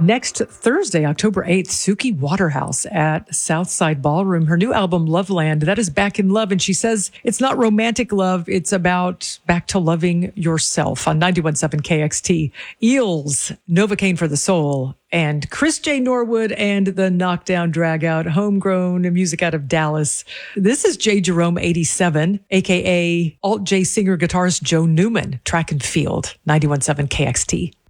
Next Thursday, October 8th, Suki Waterhouse at Southside Ballroom. Her new album, Loveland, that is back in love. And she says it's not romantic love. It's about back to loving yourself on 91.7 KXT. Eels, Novocaine for the Soul, and Chris J. Norwood and the Knockdown Dragout, homegrown music out of Dallas. This is J. Jerome 87, a.k.a. Alt J singer guitarist Joe Newman, track and field, 91.7 KXT.